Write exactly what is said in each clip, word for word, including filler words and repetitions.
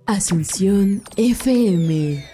Asunción F M.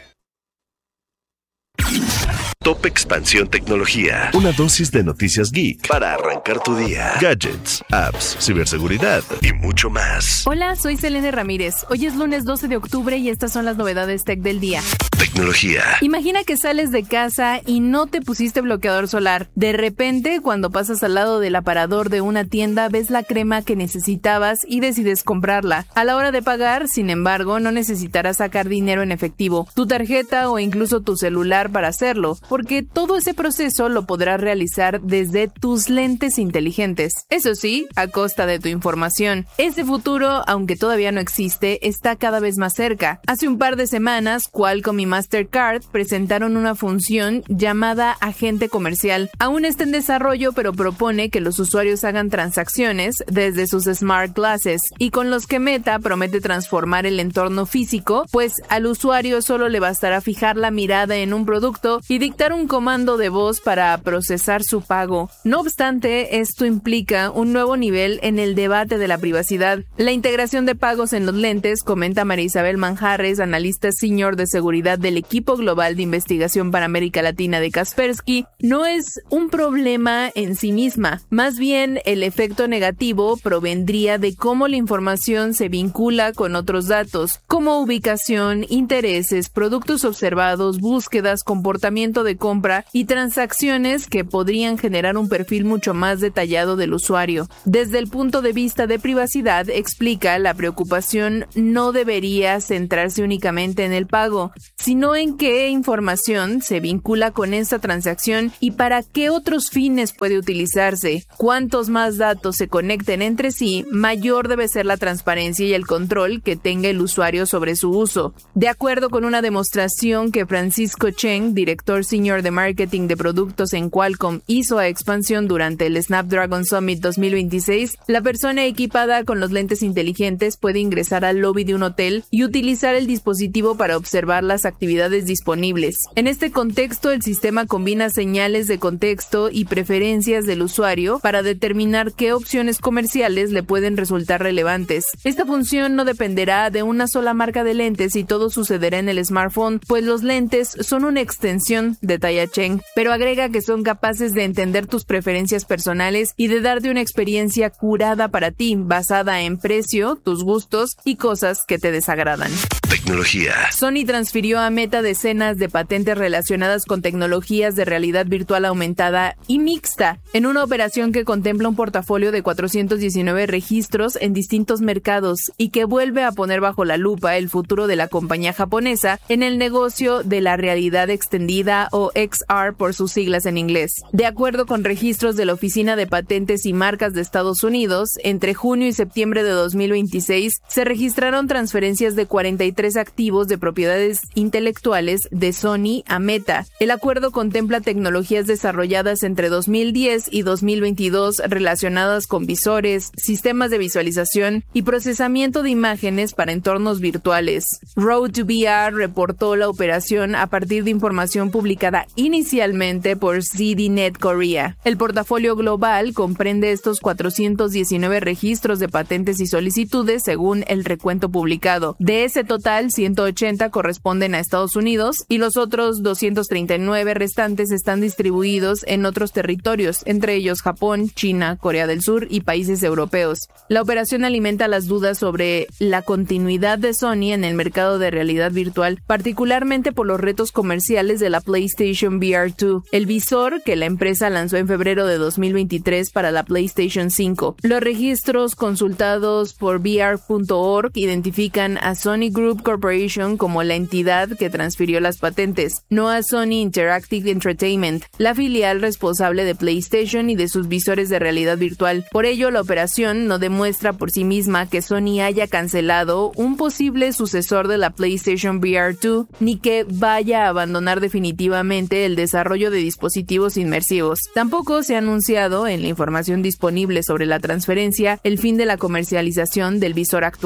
Top Expansión Tecnología. Una dosis de noticias geek para arrancar tu día. Gadgets, apps, ciberseguridad y mucho más. Hola, soy Selene Ramírez. Hoy es lunes doce de octubre y estas son las novedades tech del día. Tecnología. Imagina que sales de casa y no te pusiste bloqueador solar. De repente, cuando pasas al lado del aparador de una tienda, ves la crema que necesitabas y decides comprarla. A la hora de pagar, sin embargo, no necesitarás sacar dinero en efectivo, tu tarjeta o incluso tu celular para hacerlo, porque todo ese proceso lo podrás realizar desde tus lentes inteligentes. Eso sí, a costa de tu información. Ese futuro, aunque todavía no existe, está cada vez más cerca. Hace un par de semanas, Qualcomm y Mastercard presentaron una función llamada agente comercial. Aún está en desarrollo, pero propone que los usuarios hagan transacciones desde sus smart glasses y con los que Meta promete transformar el entorno físico, pues al usuario solo le bastará fijar la mirada en un producto y dictar un comando de voz para procesar su pago. No obstante, esto implica un nuevo nivel en el debate de la privacidad. La integración de pagos en los lentes, comenta María Isabel Manjarres, analista senior de seguridad del equipo global de investigación para América Latina de Kaspersky, no es un problema en sí misma. Más bien, el efecto negativo provendría de cómo la información se vincula con otros datos, como ubicación, intereses, productos observados, búsquedas, comportamiento de compra y transacciones que podrían generar un perfil mucho más detallado del usuario. Desde el punto de vista de privacidad, explica, la preocupación no debería centrarse únicamente en el pago, sino en qué información se vincula con esta transacción y para qué otros fines puede utilizarse. Cuantos más datos se conecten entre sí, mayor debe ser la transparencia y el control que tenga el usuario sobre su uso. De acuerdo con una demostración que Francisco Cheng, director senior de marketing de productos en Qualcomm, hizo a Expansión durante el Snapdragon Summit dos mil veintiséis, la persona equipada con los lentes inteligentes puede ingresar al lobby de un hotel y utilizar el dispositivo para observar las actividades disponibles. En este contexto, el sistema combina señales de contexto y preferencias del usuario para determinar qué opciones comerciales le pueden resultar relevantes. Esta función no dependerá de una sola marca de lentes y todo sucederá en el smartphone, pues los lentes son una extensión, detalla Cheng, pero agrega que son capaces de entender tus preferencias personales y de darte una experiencia curada para ti, basada en precio, tus gustos y cosas que te desagradan. Tecnología. Sony transfirió a Meta decenas de patentes relacionadas con tecnologías de realidad virtual aumentada y mixta, en una operación que contempla un portafolio de cuatrocientos diecinueve registros en distintos mercados y que vuelve a poner bajo la lupa el futuro de la compañía japonesa en el negocio de la realidad extendida o X R por sus siglas en inglés. De acuerdo con registros de la Oficina de Patentes y Marcas de Estados Unidos, entre junio y septiembre de dos mil veintiséis se registraron transferencias de cuarenta y tres activos de propiedades intelectuales de Sony a Meta. El acuerdo contempla tecnologías desarrolladas entre dos mil diez y dos mil veintidós relacionadas con visores, sistemas de visualización y procesamiento de imágenes para entornos virtuales. Road to V R reportó la operación a partir de información publicada inicialmente por C D Net Korea. El portafolio global comprende estos cuatrocientos diecinueve registros de patentes y solicitudes según el recuento publicado. De ese total, ciento ochenta corresponden a Estados Unidos y los otros doscientos treinta y nueve restantes están distribuidos en otros territorios, entre ellos Japón, China, Corea del Sur y países europeos. La operación alimenta las dudas sobre la continuidad de Sony en el mercado de realidad virtual, particularmente por los retos comerciales de la PlayStation V R dos, el visor que la empresa lanzó en febrero de dos mil veintitrés para la PlayStation cinco. Los registros consultados por V R punto org identifican a Sony Group Corporation como la entidad que transfirió las patentes, no a Sony Interactive Entertainment, la filial responsable de PlayStation y de sus visores de realidad virtual. Por ello, la operación no demuestra por sí misma que Sony haya cancelado un posible sucesor de la PlayStation V R dos, ni que vaya a abandonar definitivamente el desarrollo de dispositivos inmersivos. Tampoco se ha anunciado en la información disponible sobre la transferencia el fin de la comercialización del visor actual.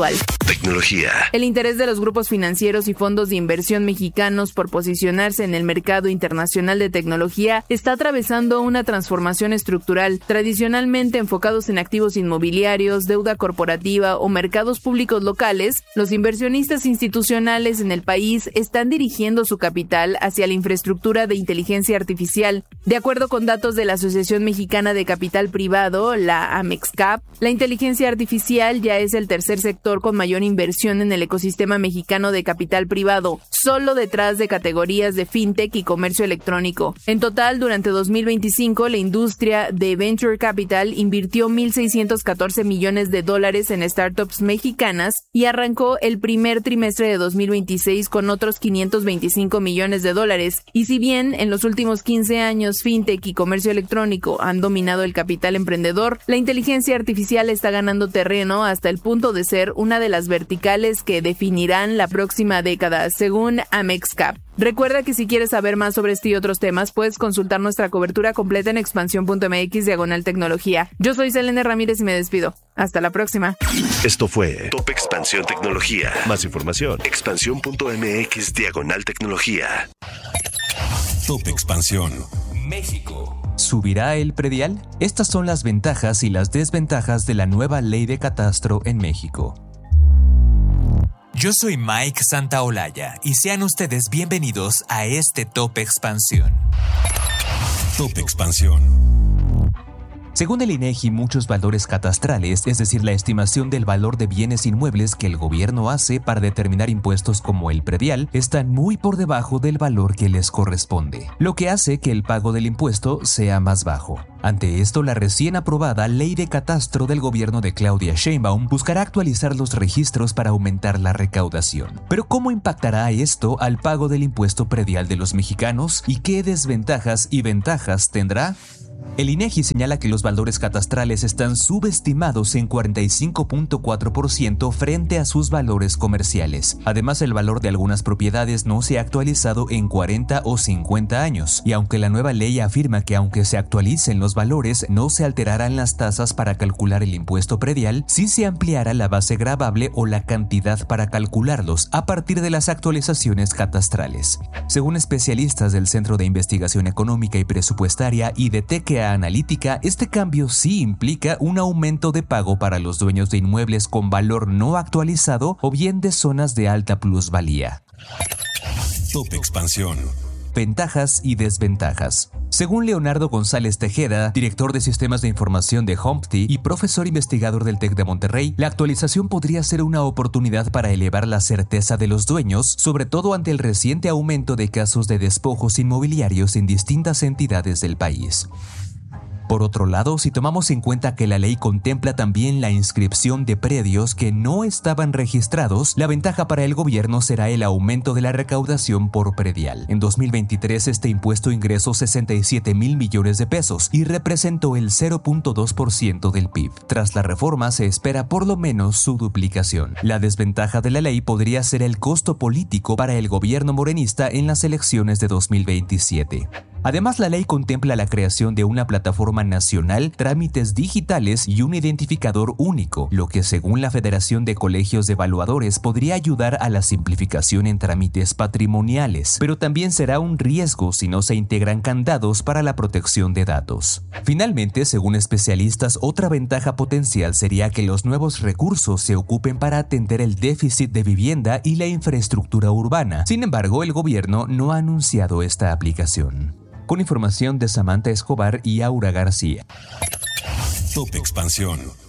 Tecnología. El interés de los grupos financieros y fondos de inversión mexicanos por posicionarse en el mercado internacional de tecnología está atravesando una transformación estructural. Tradicionalmente enfocados en activos inmobiliarios, deuda corporativa o mercados públicos locales, los inversionistas institucionales en el país están dirigiendo su capital hacia la infraestructura de inteligencia artificial. De acuerdo con datos de la Asociación Mexicana de Capital Privado, la AMEXCAP, la inteligencia artificial ya es el tercer sector con mayor inversión en el ecosistema mexicano de capital privado, solo detrás de categorías de fintech y comercio electrónico. En total, durante dos mil veinticinco, la industria de Venture Capital invirtió mil seiscientos catorce millones de dólares en startups mexicanas y arrancó el primer trimestre de dos mil veintiséis con otros quinientos veinticinco millones de dólares. Y si bien en los últimos quince años fintech y comercio electrónico han dominado el capital emprendedor, la inteligencia artificial está ganando terreno hasta el punto de ser una de las verticales que definirán la próxima década, según AMEXCAP. Recuerda que si quieres saber más sobre este y otros temas, puedes consultar nuestra cobertura completa en expansión punto m x diagonal tecnología. Yo soy Selene Ramírez y me despido. Hasta la próxima. Esto fue Top Expansión Tecnología. Más información, expansión punto m x diagonal tecnología. Top Expansión. México. ¿Subirá el predial? Estas son las ventajas y las desventajas de la nueva ley de catastro en México. Yo soy Mike Santaolalla y sean ustedes bienvenidos a este Top Expansión. Top Expansión. Según el INEGI, muchos valores catastrales, es decir, la estimación del valor de bienes inmuebles que el gobierno hace para determinar impuestos como el predial, están muy por debajo del valor que les corresponde, lo que hace que el pago del impuesto sea más bajo. Ante esto, la recién aprobada Ley de Catastro del gobierno de Claudia Sheinbaum buscará actualizar los registros para aumentar la recaudación. Pero ¿cómo impactará esto al pago del impuesto predial de los mexicanos y qué desventajas y ventajas tendrá? El INEGI señala que los valores catastrales están subestimados en cuarenta y cinco punto cuatro por ciento frente a sus valores comerciales. Además, el valor de algunas propiedades no se ha actualizado en cuarenta o cincuenta años, y aunque la nueva ley afirma que aunque se actualicen los valores, no se alterarán las tasas para calcular el impuesto predial, sí se ampliará la base gravable o la cantidad para calcularlos a partir de las actualizaciones catastrales. Según especialistas del Centro de Investigación Económica y Presupuestaria y de T K Analítica, este cambio sí implica un aumento de pago para los dueños de inmuebles con valor no actualizado o bien de zonas de alta plusvalía. Top Expansión. Ventajas y desventajas. Según Leonardo González Tejeda, director de Sistemas de Información de Humpty y profesor investigador del TEC de Monterrey, la actualización podría ser una oportunidad para elevar la certeza de los dueños, sobre todo ante el reciente aumento de casos de despojos inmobiliarios en distintas entidades del país. Por otro lado, si tomamos en cuenta que la ley contempla también la inscripción de predios que no estaban registrados, la ventaja para el gobierno será el aumento de la recaudación por predial. En dos mil veintitrés, este impuesto ingresó sesenta y siete mil millones de pesos y representó el cero punto dos por ciento del P I B. Tras la reforma, se espera por lo menos su duplicación. La desventaja de la ley podría ser el costo político para el gobierno morenista en las elecciones de dos mil veintisiete. Además, la ley contempla la creación de una plataforma nacional, trámites digitales y un identificador único, lo que según la Federación de Colegios de Evaluadores podría ayudar a la simplificación en trámites patrimoniales, pero también será un riesgo si no se integran candados para la protección de datos. Finalmente, según especialistas, otra ventaja potencial sería que los nuevos recursos se ocupen para atender el déficit de vivienda y la infraestructura urbana. Sin embargo, el gobierno no ha anunciado esta aplicación. Con información de Samantha Escobar y Aura García. Top Expansión.